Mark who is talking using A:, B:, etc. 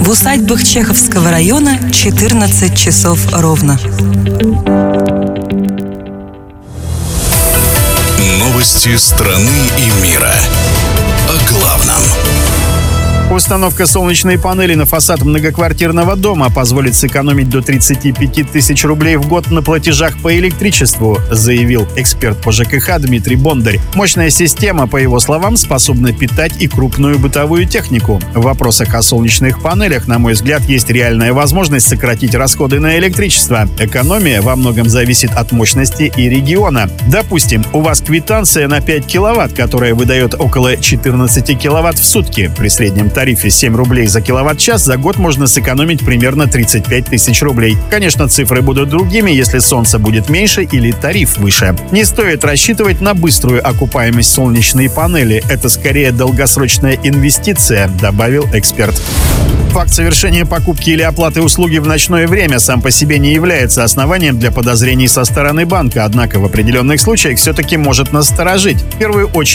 A: В усадьбах Чеховского района 14 часов ровно.
B: Новости страны и мира. О главном.
C: Установка солнечной панели на фасад многоквартирного дома позволит сэкономить до 35 тысяч рублей в год на платежах по электричеству, заявил эксперт по ЖКХ Дмитрий Бондарь. Мощная система, по его словам, способна питать и крупную бытовую технику. В вопросах о солнечных панелях, на мой взгляд, есть реальная возможность сократить расходы на электричество. Экономия во многом зависит от мощности и региона. Допустим, у вас квитанция на 5 киловатт, которая выдает около 14 киловатт в сутки. При среднем тарифе 7 рублей за киловатт-час за год можно сэкономить примерно 35 тысяч рублей. Конечно, цифры будут другими, если солнце будет меньше или тариф выше. Не стоит рассчитывать на быструю окупаемость солнечной панели. Это скорее долгосрочная инвестиция, добавил эксперт. Факт совершения покупки или оплаты услуги в ночное время сам по себе не является основанием для подозрений со стороны банка, однако в определенных случаях все-таки может насторожить. В первую очередь